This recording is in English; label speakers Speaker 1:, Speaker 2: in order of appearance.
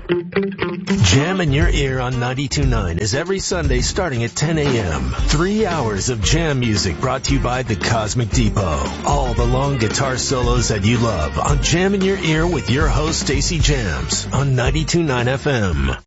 Speaker 1: Jam in Your Ear on 92.9 is every Sunday starting at 10 a.m. 3 hours of jam music brought to you by the Cosmic Depot. All the long guitar solos that you love on Jam in Your Ear with your host, Stacey Jams on 92.9 FM.